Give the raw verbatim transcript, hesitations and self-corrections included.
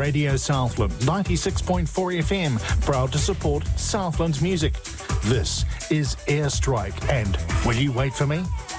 Radio Southland, ninety-six point four F M, proud to support Southland's music. This is Airstrike and Will You Wait For Me?